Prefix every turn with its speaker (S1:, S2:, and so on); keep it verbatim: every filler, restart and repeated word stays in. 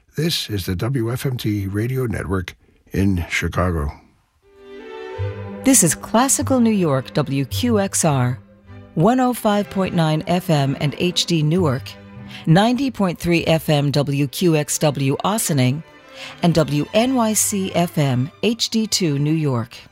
S1: This is the W F M T Radio Network in Chicago.
S2: This is Classical New York W Q X R, one oh five point nine F M and H D Newark, ninety point three F M W Q X W Ossining, and W N Y C F M H D two New York.